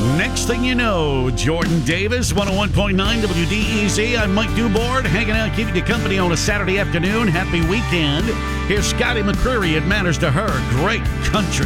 Next thing you know, Jordan Davis, 101.9 WDEZ. I'm Mike Dubord, hanging out, keeping you company on a Saturday afternoon. Happy weekend. Here's Scotty McCreery. It matters to her. Great country.